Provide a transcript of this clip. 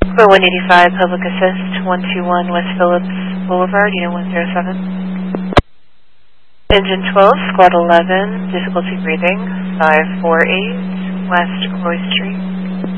For 185, Public Assist, 121 West Phillips Boulevard, Unit 107. Engine 12, Squad 11, difficulty breathing, 548 West Croy Street.